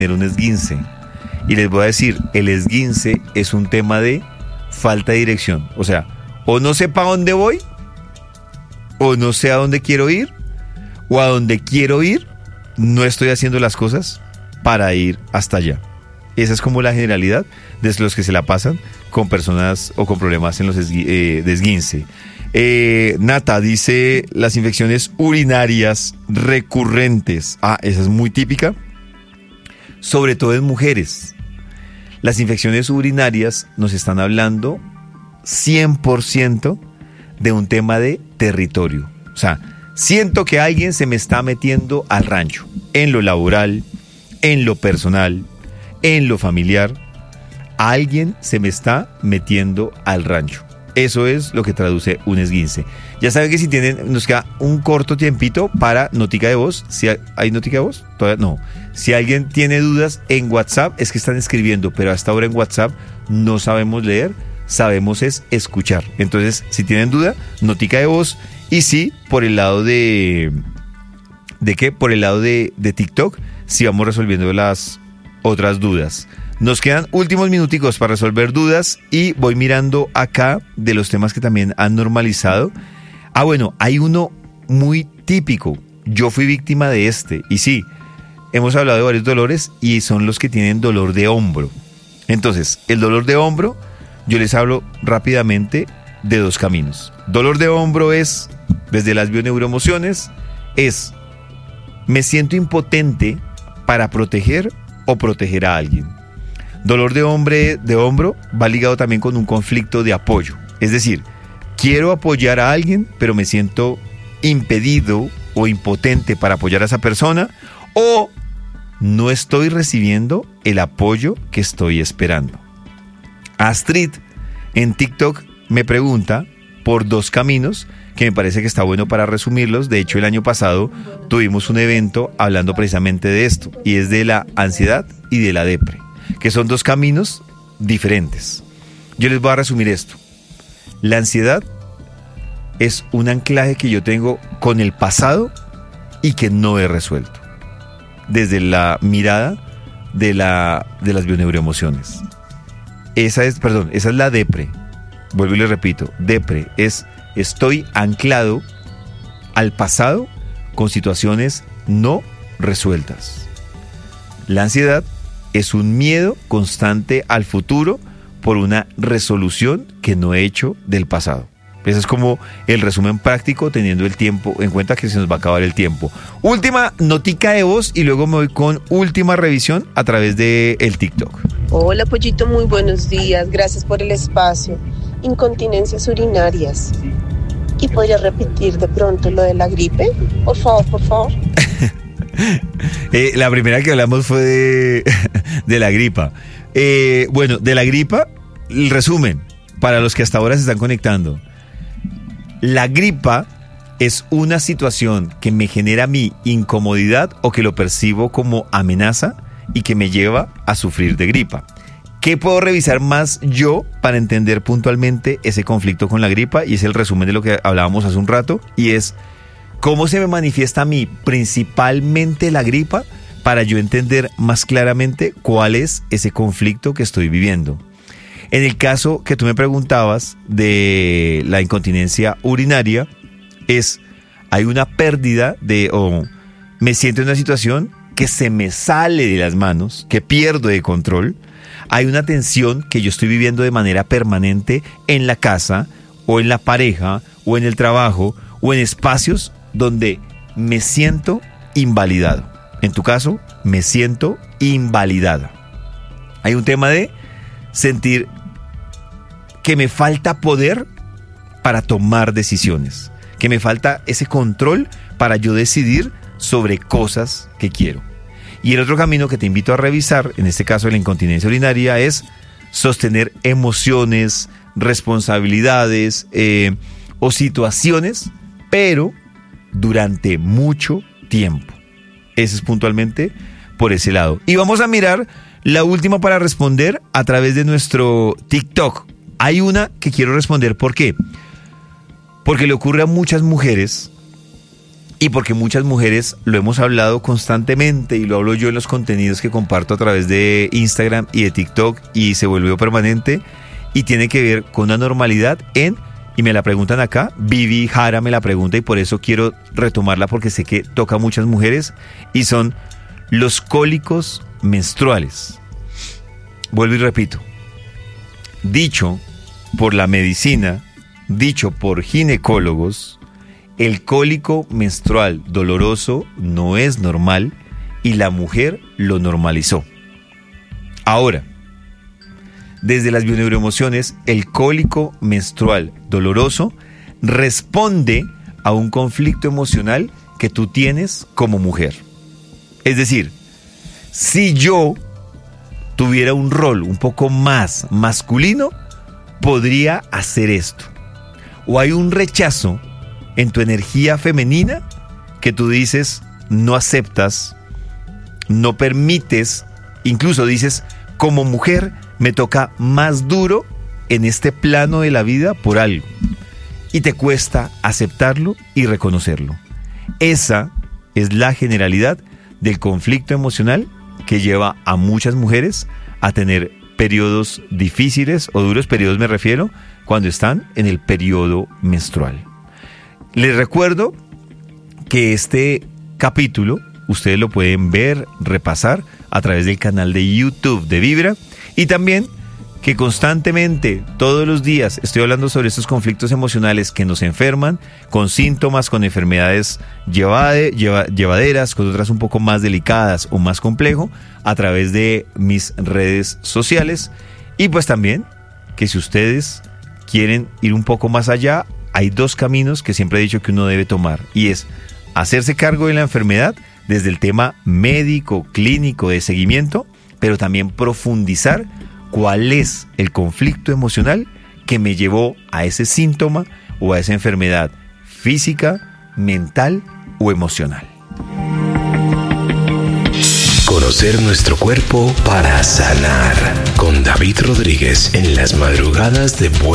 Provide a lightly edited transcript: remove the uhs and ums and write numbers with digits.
tener un esguince. Y les voy a decir, el esguince es un tema de falta de dirección. O sea, o no sé para dónde voy, o no sé a dónde quiero ir, o a dónde quiero ir, no estoy haciendo las cosas para ir hasta allá. Esa es como la generalidad de los que se la pasan con personas o con problemas en los de esguince. Nata dice las infecciones urinarias recurrentes. Esa es muy típica, sobre todo en mujeres. Las infecciones urinarias nos están hablando 100% de un tema de territorio. O sea, siento que alguien se me está metiendo al rancho, en lo laboral, en lo personal, en lo familiar. Alguien se me está metiendo al rancho. Eso es lo que traduce un esguince. Ya saben que si tienen, nos queda un corto tiempito para notica de voz. Si ¿hay notica de voz? Todavía no. Si alguien tiene dudas en WhatsApp, es que están escribiendo, pero hasta ahora en WhatsApp no sabemos leer, sabemos es escuchar. Entonces, si tienen duda, notica de voz. Y sí, por el lado ¿de qué? Por el lado de TikTok, sí vamos resolviendo las otras dudas. Nos quedan últimos minuticos para resolver dudas y voy mirando acá de los temas que también han normalizado. Bueno, hay uno muy típico. Yo fui víctima de este. Y sí, hemos hablado de varios dolores y son los que tienen dolor de hombro. Entonces, el dolor de hombro, yo les hablo rápidamente de dos caminos. Dolor de hombro es, desde las bioneuroemociones, es me siento impotente para proteger o proteger a alguien. Dolor de hombro va ligado también con un conflicto de apoyo. Es decir, quiero apoyar a alguien, pero me siento impedido o impotente para apoyar a esa persona, o no estoy recibiendo el apoyo que estoy esperando. Astrid en TikTok me pregunta por dos caminos que me parece que está bueno para resumirlos. De hecho, el año pasado tuvimos un evento hablando precisamente de esto, y es de la ansiedad y de la depre, que son dos caminos diferentes. Yo les voy a resumir esto. La ansiedad es un anclaje que yo tengo con el pasado y que no he resuelto, desde la mirada de las bioneuroemociones. Esa es la depre. Vuelvo y le repito, depre es estoy anclado al pasado con situaciones no resueltas. La ansiedad es un miedo constante al futuro por una resolución que no he hecho del pasado. Ese es como el resumen práctico, teniendo el tiempo en cuenta que se nos va a acabar el tiempo. Última notica de voz y luego me voy con última revisión a través de el TikTok. Hola Pollito, muy buenos días, gracias por el espacio. Incontinencias urinarias. ¿Y podrías repetir de pronto lo de la gripe? Por favor. La primera que hablamos fue de la gripa. Bueno, de la gripa, el resumen, para los que hasta ahora se están conectando. La gripa es una situación que me genera a mí incomodidad o que lo percibo como amenaza y que me lleva a sufrir de gripa. ¿Qué puedo revisar más yo para entender puntualmente ese conflicto con la gripa? Y es el resumen de lo que hablábamos hace un rato, y es cómo se me manifiesta a mí principalmente la gripa para yo entender más claramente cuál es ese conflicto que estoy viviendo. En el caso que tú me preguntabas de la incontinencia urinaria, hay una pérdida me siento en una situación que se me sale de las manos, que pierdo de control. Hay una tensión que yo estoy viviendo de manera permanente en la casa, o en la pareja, o en el trabajo, o en espacios donde me siento invalidado. En tu caso, me siento invalidada. Hay un tema de sentir que me falta poder para tomar decisiones, que me falta ese control para yo decidir sobre cosas que quiero. Y el otro camino que te invito a revisar, en este caso de la incontinencia urinaria, es sostener emociones, responsabilidades o situaciones, pero durante mucho tiempo. Ese es puntualmente por ese lado. Y vamos a mirar la última para responder a través de nuestro TikTok. Hay una que quiero responder. ¿Por qué? Porque le ocurre a muchas mujeres y porque muchas mujeres lo hemos hablado constantemente y lo hablo yo en los contenidos que comparto a través de Instagram y de TikTok y se volvió permanente y tiene que ver con una normalidad y me la preguntan acá, Vivi Jara me la pregunta y por eso quiero retomarla porque sé que toca a muchas mujeres y son los cólicos menstruales. Vuelvo y repito, dicho por la medicina, dicho por ginecólogos, el cólico menstrual doloroso no es normal y la mujer lo normalizó. Ahora, desde las bioneuroemociones, el cólico menstrual doloroso responde a un conflicto emocional que tú tienes como mujer. Es decir, si yo tuviera un rol un poco más masculino, podría hacer esto. O hay un rechazo en tu energía femenina que tú dices, no aceptas, no permites, incluso dices, como mujer me toca más duro en este plano de la vida por algo. Y te cuesta aceptarlo y reconocerlo. Esa es la generalidad del conflicto emocional que lleva a muchas mujeres a tener periodos difíciles o duros, periodos me refiero, cuando están en el periodo menstrual. Les recuerdo que este capítulo ustedes lo pueden ver, repasar a través del canal de YouTube de Vibra y también que constantemente, todos los días, estoy hablando sobre estos conflictos emocionales que nos enferman, con síntomas, con enfermedades llevaderas, con otras un poco más delicadas o más complejo, a través de mis redes sociales. Y pues también que si ustedes quieren ir un poco más allá, hay dos caminos que siempre he dicho que uno debe tomar, y es hacerse cargo de la enfermedad desde el tema médico, clínico, de seguimiento, pero también profundizar cuál es el conflicto emocional que me llevó a ese síntoma o a esa enfermedad física, mental o emocional. Conocer nuestro cuerpo para sanar. Con David Rodríguez en las madrugadas de